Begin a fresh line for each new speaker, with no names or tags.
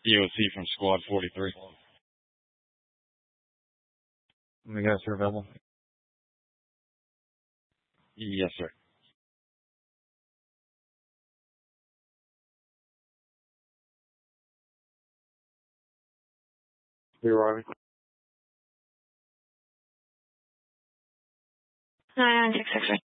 EOC from Squad 43.
You guys are available?
Yes, sir.
You're Robbie.
996